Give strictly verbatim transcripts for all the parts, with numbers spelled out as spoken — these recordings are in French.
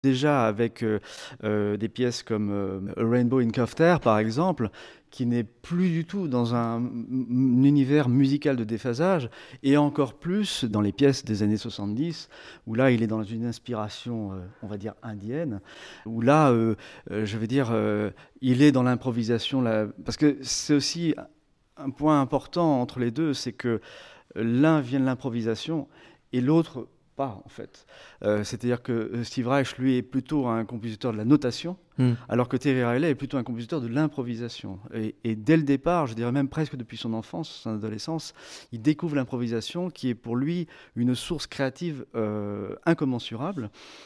Déjà avec euh, euh, des pièces comme euh, A Rainbow in Kafter, par exemple, qui n'est plus du tout dans un, un univers musical de déphasage, et encore plus dans les pièces des années soixante-dix, où là, il est dans une inspiration, euh, on va dire, indienne, où là, euh, euh, je veux dire, euh, il est dans l'improvisation, là, parce que c'est aussi un point important entre les deux, c'est que l'un vient de l'improvisation, et l'autre pas, en fait. Euh, c'est-à-dire que Steve Reich, lui, est plutôt un compositeur de la notation, mm. alors que Terry Riley est plutôt un compositeur de l'improvisation. Et, et dès le départ, je dirais même presque depuis son enfance, son adolescence, il découvre l'improvisation qui est pour lui une source créative euh, incommensurable.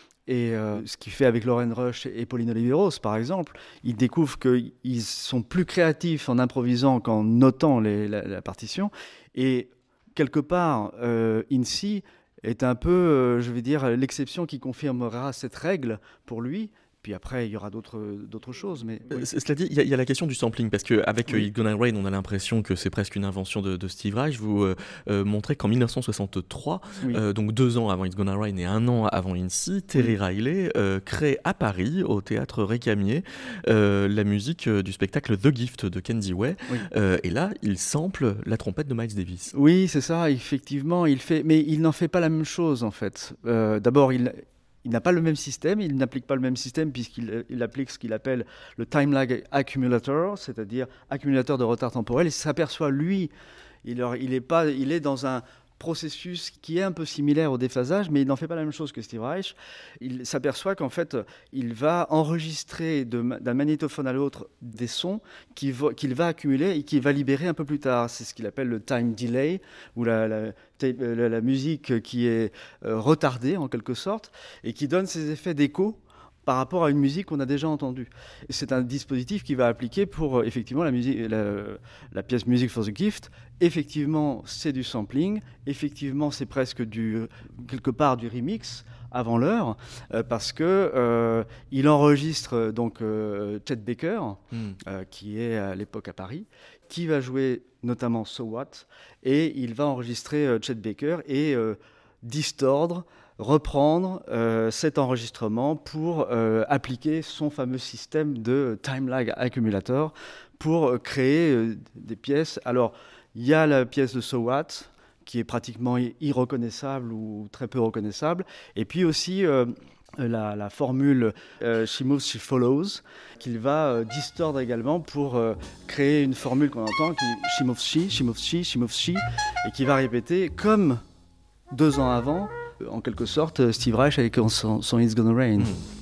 Et euh, ce qu'il fait avec Loren Rush et Pauline Oliveros, par exemple, il découvre qu'ils sont plus créatifs en improvisant qu'en notant les, la, la partition. Et quelque part, euh, Incy est un peu, euh, je vais dire, l'exception qui confirmera cette règle pour lui. Puis après, il y aura d'autres, d'autres choses. Mais, oui. Cela dit, il y, y a la question du sampling, parce qu'avec oui. It's Gonna Rain, on a l'impression que c'est presque une invention de, de Steve Reich. Vous euh, euh, montrez qu'en dix-neuf cent soixante-trois, oui. euh, donc deux ans avant It's Gonna Rain et un an avant Incy, Terry oui. Riley euh, crée à Paris, au théâtre Récamier, euh, la musique du spectacle The Gift de Candy Way. Oui. Euh, et là, il sample la trompette de Miles Davis. Oui, c'est ça, effectivement. Il fait, mais il n'en fait pas la même chose, en fait. Euh, d'abord, il... Il n'a pas le même système, il n'applique pas le même système puisqu'il il applique ce qu'il appelle le time lag accumulator, c'est-à-dire accumulateur de retard temporel. Il s'aperçoit, lui, il, il, est pas, il est dans un processus qui est un peu similaire au déphasage, mais il n'en fait pas la même chose que Steve Reich. Il s'aperçoit qu'en fait, il va enregistrer de, d'un magnétophone à l'autre des sons qu'il va, qu'il va accumuler et qu'il va libérer un peu plus tard. C'est ce qu'il appelle le time delay, ou la, la, la, la musique qui est euh, retardée en quelque sorte, et qui donne ces effets d'écho par rapport à une musique qu'on a déjà entendue. Et c'est un dispositif qui va appliquer pour euh, effectivement la, musique, la, la pièce Music for the Gift. Effectivement, c'est du sampling. Effectivement, c'est presque du, quelque part du remix avant l'heure, euh, parce que euh, il enregistre donc euh, Chet Baker, mm. euh, qui est à l'époque à Paris, qui va jouer notamment So What, et il va enregistrer euh, Chet Baker et euh, distordre, reprendre euh, cet enregistrement pour euh, appliquer son fameux système de time lag accumulator pour euh, créer euh, des pièces. Alors, il y a la pièce de So What, qui est pratiquement irreconnaissable ou très peu reconnaissable, et puis aussi euh, la, la formule euh, She Moves, She Follows, qu'il va euh, distordre également pour euh, créer une formule qu'on entend, qui She Moves, She, She Moves, She, She Moves, She, et qui va répéter comme deux ans avant, en quelque sorte, Steve Reich avec son, son It's Gonna Rain. Mmh.